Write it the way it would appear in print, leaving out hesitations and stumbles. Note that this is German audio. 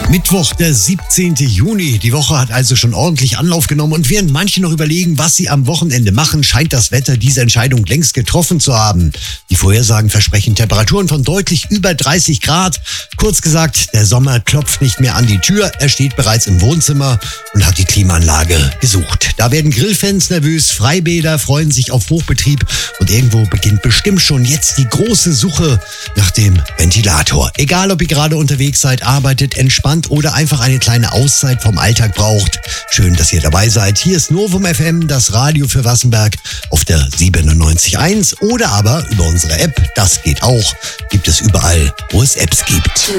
Mittwoch, der 17. Juni. Die Woche hat also schon ordentlich Anlauf genommen und während manche noch überlegen, was sie am Wochenende machen, scheint das Wetter diese Entscheidung längst getroffen zu haben. Die Vorhersagen versprechen Temperaturen von deutlich über 30 Grad. Kurz gesagt, der Sommer klopft nicht mehr an die Tür, er steht bereits im Wohnzimmer und hat die Klimaanlage gesucht. Da werden Grillfans nervös, Freibäder freuen sich auf Hochbetrieb und irgendwo beginnt bestimmt schon jetzt die große Suche nach dem Ventilator. Egal, ob ihr gerade unterwegs seid, arbeitet, entspannt oder einfach eine kleine Auszeit vom Alltag braucht. Schön, dass ihr dabei seid. Hier ist Novum FM, das Radio für Wassenberg auf der 97.1 oder aber über unsere App. Das geht auch. Gibt es überall, wo es Apps gibt.